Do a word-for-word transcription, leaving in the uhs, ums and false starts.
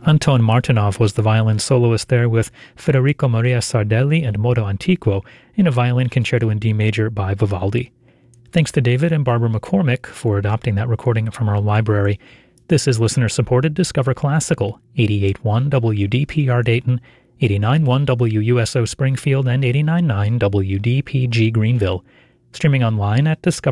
Anton Martinov was the violin soloist there with Federico Maria Sardelli and Modo Antiquo in a violin concerto in D major by Vivaldi. Thanks to David and Barbara McCormick for adopting that recording from our library. This is listener-supported Discover Classical, eighty-eight point one W D P R Dayton, eighty-nine point one W U S O Springfield, and eighty-nine point nine W D P G Greenville. Streaming online at discover